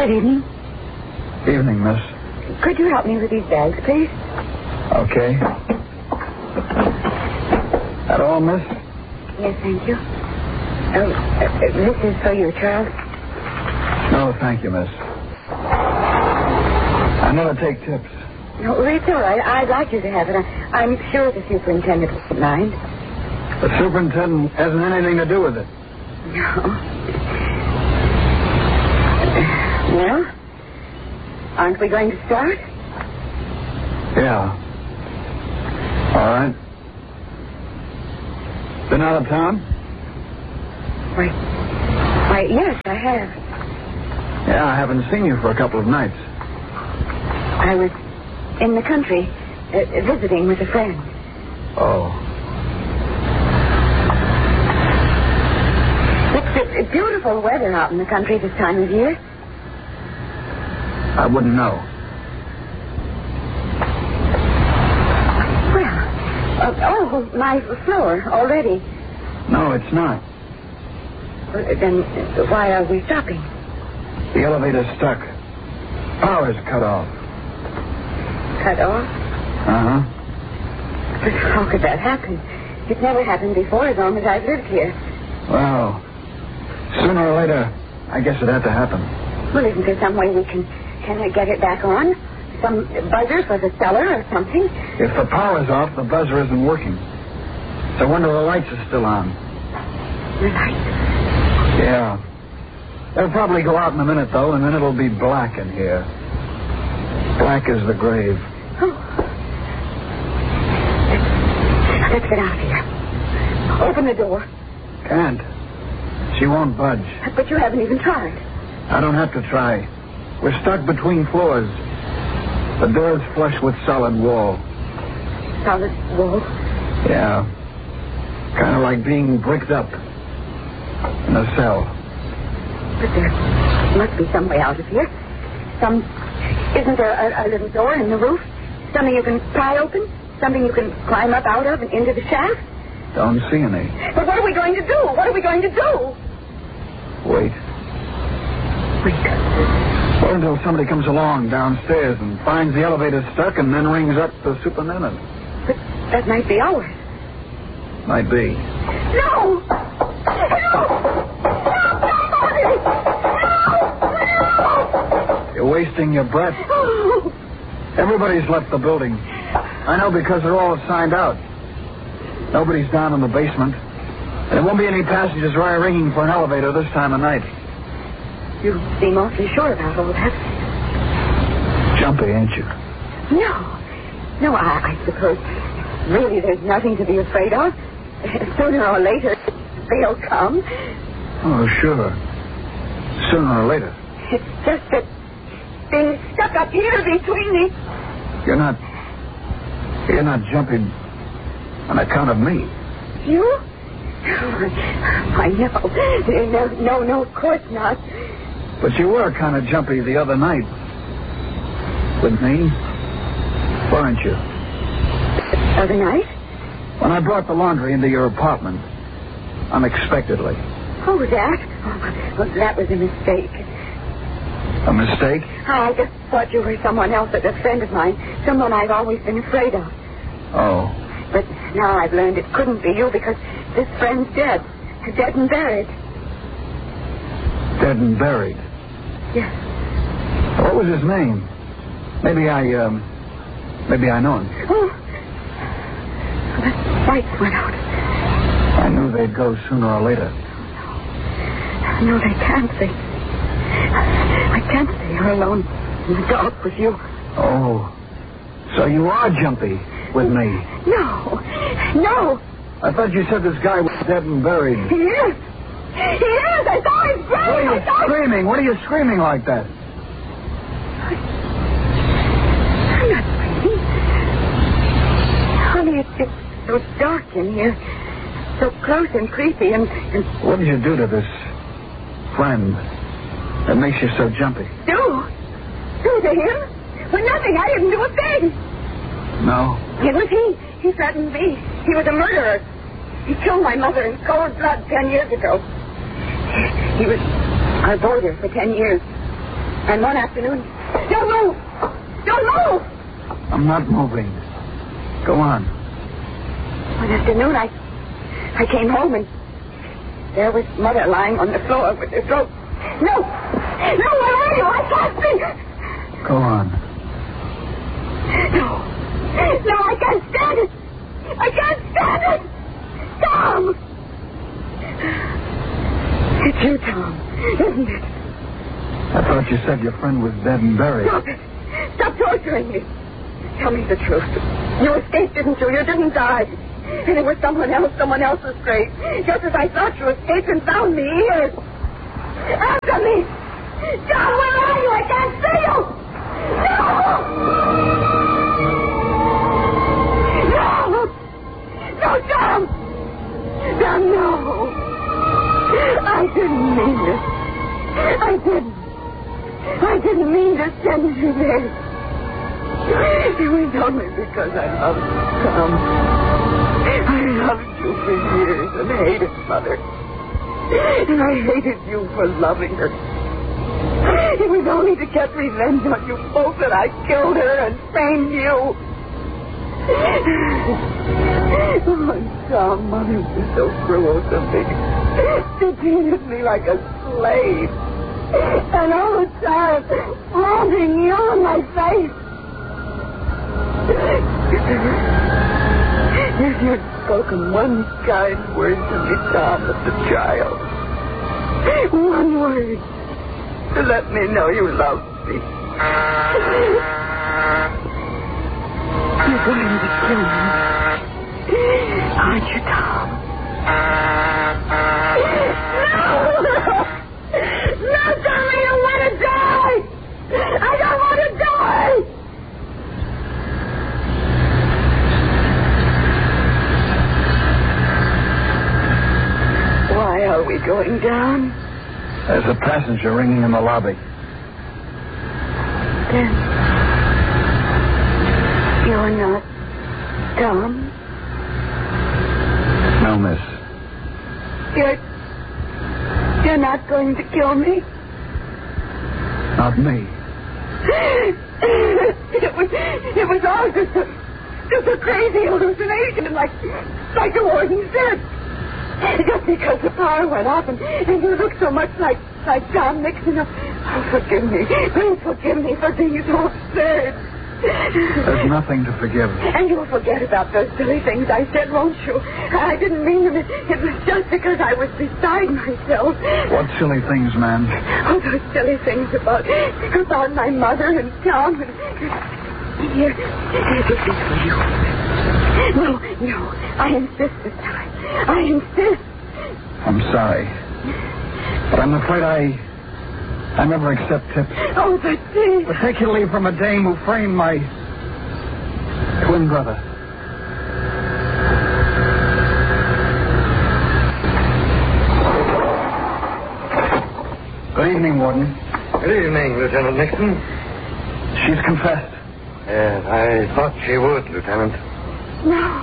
Good evening. Evening, miss. Could you help me with these bags, please? Okay. That all, miss? Yes, thank you. This is for you, Charles. No, thank you, miss. I never take tips. No, it's all right. I'd like you to have it. I'm sure the superintendent won't mind. The superintendent hasn't anything to do with it. No. Well, aren't we going to start? Yeah. All right. Been out of town? Why, yes, I have. Yeah, I haven't seen you for a couple of nights. I was in the country, visiting with a friend. Oh. It's beautiful weather out in the country this time of year. I wouldn't know. Well, my floor already. No, it's not. Then why are we stopping? The elevator's stuck. Power's cut off. Cut off? Uh-huh. But how could that happen? It's never happened before as long as I've lived here. Well, sooner or later, I guess it had to happen. Well, isn't there some way we can get it back on? Some buzzer for the cellar or something? If the power's off, the buzzer isn't working. So I wonder if the lights are still on. The lights? Yeah. They'll probably go out in a minute, though, and then it'll be black in here. Black as the grave. Oh. Let's get out of here. Open the door. Can't. She won't budge. But you haven't even tried. I don't have to try. We're stuck between floors. The door's flush with solid wall. Solid wall? Yeah. Kind of like being bricked up in a cell. But there must be some way out of here. Isn't there a little door in the roof? Something you can pry open? Something you can climb up out of and into the shaft? Don't see any. But what are we going to do? What are we going to do? Wait. Wait. Wait until somebody comes along downstairs and finds the elevator stuck and then rings up the superintendent. But that might be ours. Might be. No! No! You're wasting your breath. Oh. Everybody's left the building. I know because they're all signed out. Nobody's down in the basement. And there won't be any passengers ringing for an elevator this time of night. You seem awfully sure about all that. Jumpy, ain't you? No, I suppose really there's nothing to be afraid of. Sooner or later, they'll come. Oh, sure. Sooner or later. It's just that being stuck up here between me. You're not jumping on account of me. You? I know. No, of course not. But you were kind of jumpy the other night. With me. Weren't you? Other night? When I brought the laundry into your apartment. Unexpectedly. Oh, that? Oh, that was a mistake. A mistake? I just thought you were someone else, a friend of mine. Someone I've always been afraid of. Oh. But now I've learned it couldn't be you because this friend's dead. Dead and buried. Dead and buried? Yes. What was his name? Maybe I know him. Oh. The lights went out. I knew they'd go sooner or later. No, they can't. I can't stay here alone in the dark with you. Oh. So you are jumpy with me? No. I thought you said this guy was dead and buried. He is. I saw his grave. What are you screaming? What are you screaming like that? I'm not screaming. Honey, it's so dark in here. So close and creepy and... What did you do to this friend that makes you so jumpy? Do to him? Well, nothing. I didn't do a thing. No? It was he. He threatened me. He was a murderer. He killed my mother in cold blood 10 years ago. He was our boarder for 10 years. And one afternoon... Don't move! Don't move! I'm not moving. Go on. One afternoon, I came home and there was Mother lying on the floor with her throat. No! No, where are you? I can't see! Go on. No, I can't stand it! I can't stand it! Tom! It's you, Tom, isn't it? I thought you said your friend was dead and buried. Stop it! Stop torturing me! Tell me the truth. You escaped, didn't you? You didn't die. And it was someone else's grave. Just as I thought you escaped and found me here. Answer me! Tom, where are you? I can't see you! No! No, Tom! Tom, no! I didn't mean it. I didn't mean to send you there. It was only because I loved you, Tom. I loved you for years and hated Mother. And I hated you for loving her. It was only to get revenge on you both that I killed her and framed you. Oh, Tom, Mother was so cruel to me. She treated me like a slave. And all the time, holding you in my face. If you'd spoken one kind word to me, Tom, as a child. One word to let me know you loved me. You're going to kill me. Aren't you, Tom? No! No, Tom, I don't want to die! I don't want to die! Why are we going down? There's a passenger ringing in the lobby. Then you're not Tom? No, miss. You're not going to kill me? Not me. It was all just a crazy hallucination, like the warden said. Just because the power went off and you look so much like John Nixon. Oh, forgive me. Please forgive me for being so absurd. There's nothing to forgive. And you'll forget about those silly things I said, won't you? I didn't mean them. It was just because I was beside myself. What silly things, man? Oh, those silly things about my mother and Tom. Here, this is for you. No, I insist this time. I insist. I'm sorry. But I'm afraid I never accept tips. Oh, but please. Particularly from a dame who framed my twin brother. Good evening, Warden. Good evening, Lieutenant Nixon. She's confessed. Yes, I thought she would, Lieutenant. No.